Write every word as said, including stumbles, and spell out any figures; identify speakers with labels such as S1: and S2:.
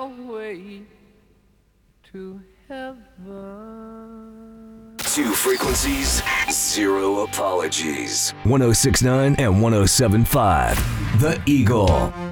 S1: your way to heaven.
S2: Two frequencies, zero apologies.
S3: one oh six point nine and one oh seven point five. The Eagle.